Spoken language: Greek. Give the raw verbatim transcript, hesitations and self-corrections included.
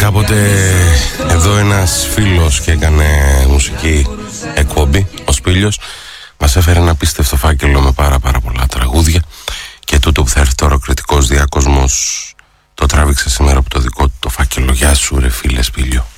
Κάποτε εδώ ένας φίλος και έκανε μουσική εκπομπή, ο Σπήλιος, μας έφερε ένα απίστευτο φάκελο με πάρα πάρα πολλά τραγούδια, και τούτο που θα έρθει τώρα ο κριτικός διάκοσμος το τράβηξε σήμερα από το δικό του το φάκελο. Γεια σου ρε φίλε Σπήλιο.